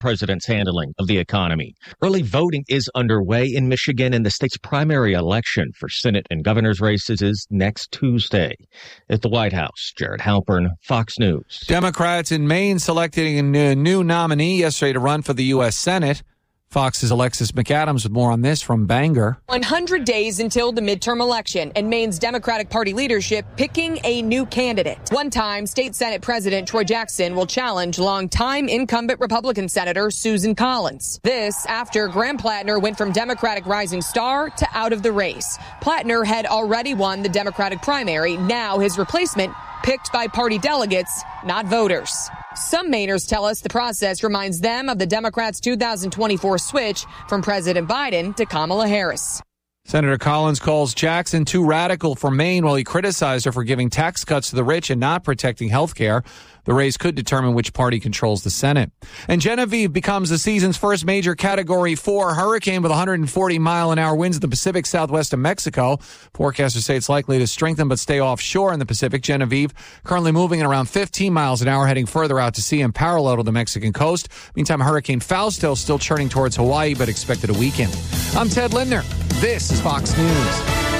president's handling of the economy. Early voting is underway in Michigan, and the state's primary election for Senate and governor's races is next Tuesday. At the White House, Jared Halpern, Fox News. Democrats in Maine selected a new nominee yesterday to run for the U.S. Senate. Fox's Alexis McAdams with more on this from Bangor. 100 days until the midterm election and Maine's Democratic Party leadership picking a new candidate. One-time State Senate President Troy Jackson will challenge longtime incumbent Republican Senator Susan Collins. This after Graham Plattner went from Democratic rising star to out of the race. Plattner had already won the Democratic primary. Now his replacement picked by party delegates, not voters. Some Mainers tell us the process reminds them of the Democrats' 2024 switch from President Biden to Kamala Harris. Senator Collins calls Jackson too radical for Maine while he criticized her for giving tax cuts to the rich and not protecting health care. The race could determine which party controls the Senate. And Genevieve becomes the season's first major Category 4 hurricane with 140-mile-an-hour winds in the Pacific Southwest of Mexico. Forecasters say it's likely to strengthen but stay offshore in the Pacific. Genevieve currently moving at around 15 miles an hour, heading further out to sea and parallel to the Mexican coast. Meantime, Hurricane Fausto still churning towards Hawaii but expected to weaken. I'm Ted Lindner. This is Fox News.